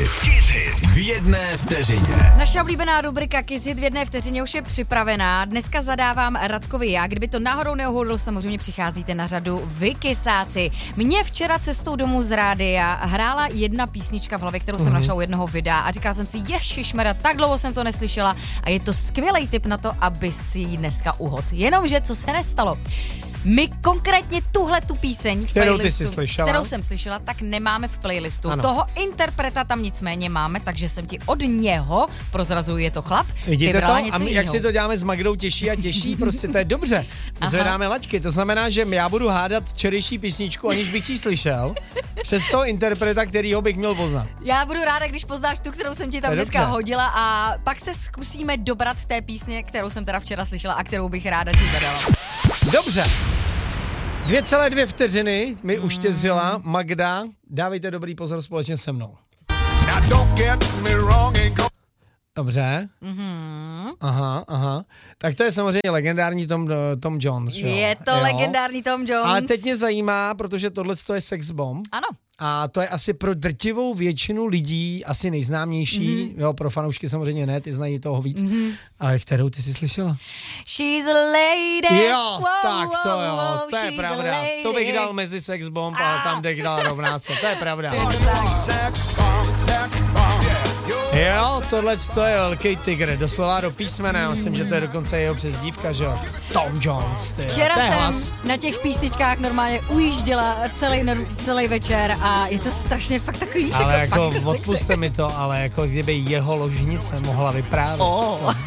Kiss Hit v jedné vteřině. Naše oblíbená rubrika Kiss Hit v jedné vteřině už je připravená. Dneska zadávám Radkovi já. Kdyby to náhodou neuhodl, samozřejmě přicházíte na řadu vy, kysáci. Mě včera cestou domů z rádia hrála jedna písnička v hlavě, kterou jsem našla u jednoho videa a říkala jsem si, ježišmarja, tak dlouho jsem to neslyšela a je to skvělý tip na to, aby si ji dneska uhod. Jenomže co se nestalo? My konkrétně tuhle tu píseň v kterou playlistu, ty jsi slyšela? Kterou jsem slyšela, tak nemáme v playlistu. Ano. Toho interpreta tam nicméně máme, takže jsem ti od něho, prozrazuju, je to chlap, Vidíte to? něco A my, jak jinýho. si to děláme s Magdou těžší a těžší, prostě to je dobře. Zvedáme laťky, to znamená, že já budu hádat včerejší písničku, aniž bych ji slyšel, přes toho interpreta, kterýho bych měl poznat. Já budu ráda, když poznáš tu, kterou jsem ti tam dneska hodila a pak se zkusíme dobrat té písně, kterou jsem teda včera slyšela a kterou bych ráda ti zadala. Dobře. 2,2 vteřiny mi uštědřila Magda. Dávejte dobrý pozor společně se mnou. Dobře. Aha. Tak to je samozřejmě legendární Tom Jones. Že? Je to legendární Tom Jones. Ale teď mě zajímá, protože tohle je Sex Bomb. Ano. A to je asi pro drtivou většinu lidí asi nejznámější. Jo, pro fanoušky samozřejmě ne, ty znají toho víc. Ale kterou ty jsi slyšela? She's a lady. Jo, tak to jo, to je pravda. To bych dal mezi Sex Bomb, ale tam bych dal rovná se, to je pravda. Jo, tohle je velký tygr, doslova do písmene, já myslím, že to je dokonce jeho přezdívka, že jo. Tom Jones, ty. Včera jsem na těch písničkách normálně ujížděla celý večer a je to strašně fakt takový, ale že jako fakt odpuste mi to, ale jako kdyby jeho ložnice mohla vyprávět, to